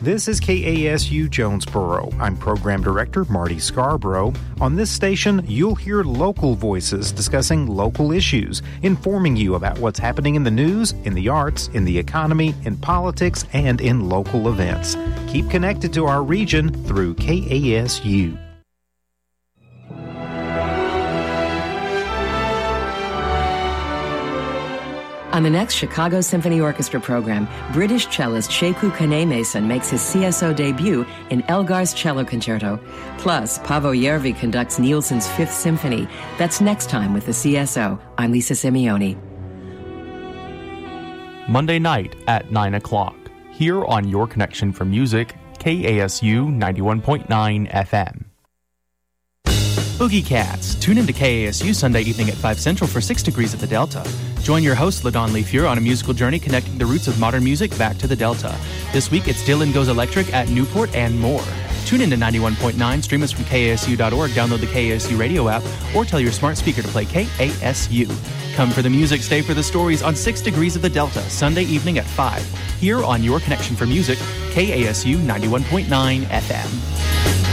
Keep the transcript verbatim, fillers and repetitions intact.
This is K A S U Jonesboro. I'm Program Director Marty Scarborough. On this station, you'll hear local voices discussing local issues, informing you about what's happening in the news, in the arts, in the economy, in politics, and in local events. Keep connected to our region through K A S U. On the next Chicago Symphony Orchestra program, British cellist Sheku Kane-Mason makes his C S O debut in Elgar's Cello Concerto. Plus, Paavo Järvi conducts Nielsen's Fifth Symphony. That's next time with the C S O. I'm Lisa Simeoni. Monday night at nine o'clock, here on Your Connection for Music, K A S U ninety-one point nine F M. Boogie Cats. Tune in to K A S U Sunday evening at five Central for six Degrees at the Delta. Join your host, LaDon Leafier, on a musical journey connecting the roots of modern music back to the Delta. This week, it's Dylan Goes Electric at Newport and more. Tune in to ninety-one point nine, stream us from K A S U dot org, download the K A S U radio app, or tell your smart speaker to play K A S U. Come for the music, stay for the stories on six Degrees of the Delta, Sunday evening at five, here on Your Connection for Music, K A S U ninety-one point nine F M.